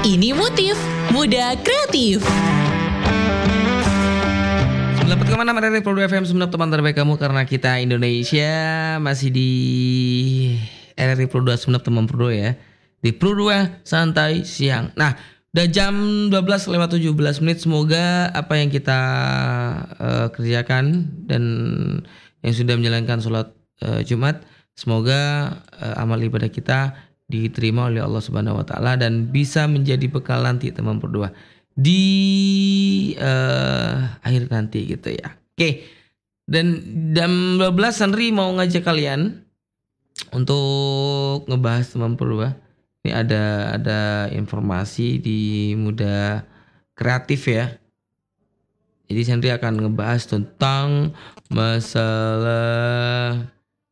Ini Motif Muda Kreatif. Dapat kemana dari Pro 2 FM Sumenep, teman terbaik kamu, karena kita Indonesia masih di RRI Pro 2 Sumenep, teman Pro 2 ya. Di Pro 2 Santai Siang. Nah, udah jam 12:17. Semoga apa yang kita kerjakan dan yang sudah menjalankan sholat Jumat, semoga amal ibadah kita diterima oleh Allah Subhanahu wa taala dan bisa menjadi bekal nanti teman berdua di akhir nanti gitu ya. Oke. Dan jam 12 Sanri mau ngajak kalian untuk ngebahas teman berdua. Ini ada informasi di Muda Kreatif ya. Jadi Sanri akan ngebahas tentang masalah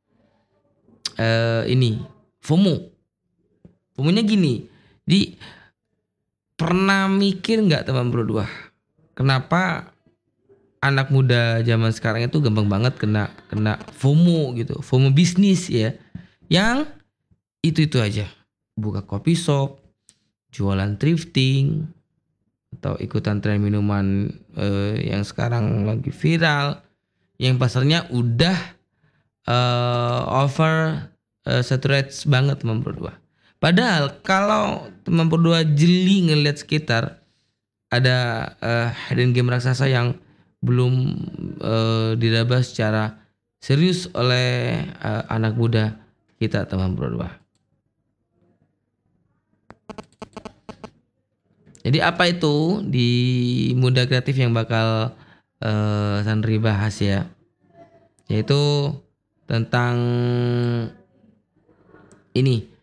ini FOMO. FOMO-nya gini, pernah mikir nggak teman berdua, kenapa anak muda zaman sekarang itu gampang banget kena FOMO gitu, FOMO bisnis ya, yang itu aja, buka coffee shop, jualan thrifting, atau ikutan tren minuman yang sekarang lagi viral, yang pasarnya udah over saturated banget teman berdua. Padahal kalau teman berdua jeli ngeliat sekitar, ada hidden game raksasa yang belum diraba secara serius oleh anak muda kita teman berdua. Jadi apa itu di Muda Kreatif yang bakal Sanri bahas ya, yaitu tentang ini,